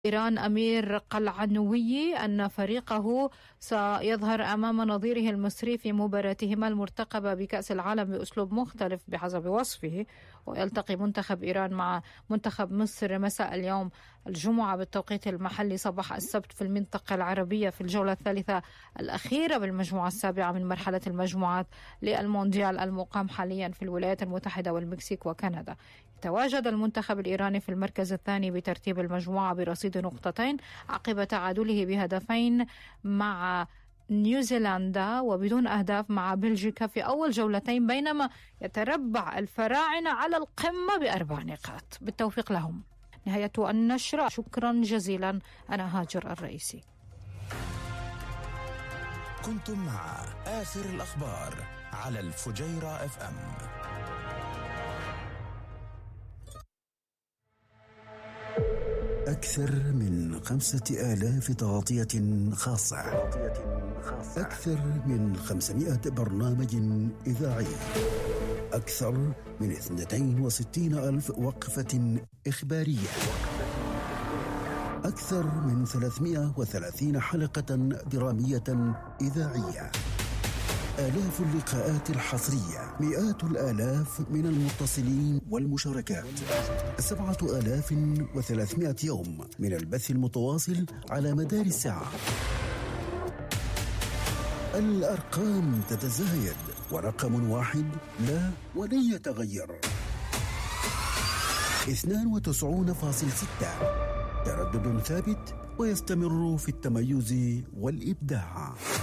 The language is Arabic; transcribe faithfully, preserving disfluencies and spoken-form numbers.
إيران أمير قلعنوي أن فريقه سيظهر أمام نظيره المصري في مباراتهما المرتقبة بكأس العالم بأسلوب مختلف بحسب وصفه، ويلتقي منتخب إيران مع منتخب مصر مساء اليوم الجمعة بالتوقيت المحلي صباح السبت في المنطقة العربية في الجولة الثالثة الأخيرة بالمجموعة السابعة من مرحلة المجموعات للمونديال المقام حاليا في الولايات المتحدة والمكسيك وكندا. تواجد المنتخب الإيراني في المركز الثاني بترتيب المجموعة برصيد نقطتين عقب تعادله بهدفين مع نيوزيلندا وبدون أهداف مع بلجيكا في أول جولتين، بينما يتربع الفراعنة على القمة بأربع نقاط. بالتوفيق لهم. نهاية النشرة. شكرا جزيلا. أنا هاجر الرئيسي. كنتم مع آخر الأخبار على الفجيرة اف ام. أكثر من خمسة آلاف تغطية خاصة، أكثر من خمسمائة برنامج إذاعي، أكثر من اثنتين وستين ألف وقفة إخبارية، أكثر من ثلاثمائة وثلاثين حلقة درامية إذاعية، آلاف اللقاءات الحصرية، مئات الآلاف من المتصلين والمشاركات، سبعة آلاف وثلاثمائة يوم من البث المتواصل على مدار الساعة. الأرقام تتزايد ورقم واحد لا ولن يتغير. اثنان وتسعون فاصلة ستة تردد ثابت ويستمر في التميز والإبداع.